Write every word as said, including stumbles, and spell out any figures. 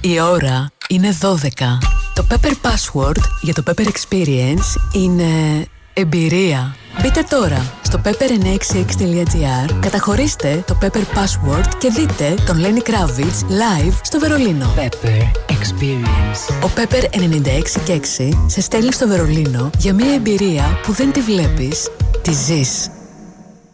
Η ώρα είναι δώδεκα. Το Pepper Password για το Pepper Experience είναι εμπειρία. Μπείτε τώρα στο pepper εννιακόσια εξήντα έξι τελεία gr, καταχωρήστε το Pepper Password και δείτε τον Lenny Kravitz live στο Βερολίνο. Pepper Experience. Ο Pepper ενενήντα έξι και έξι σε στέλνει στο Βερολίνο για μια εμπειρία που δεν τη βλέπεις, τη ζεις.